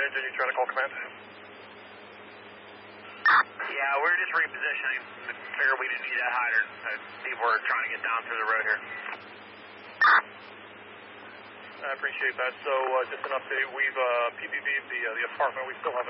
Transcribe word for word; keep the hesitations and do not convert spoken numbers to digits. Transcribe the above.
engine, you trying to call command? Yeah, we're just repositioning. Figured we didn't need that hydrant. Uh, people are trying to get down through the road here. I appreciate that. So uh, just an update, we've uh, P B B'd the, uh, the apartment. We still haven't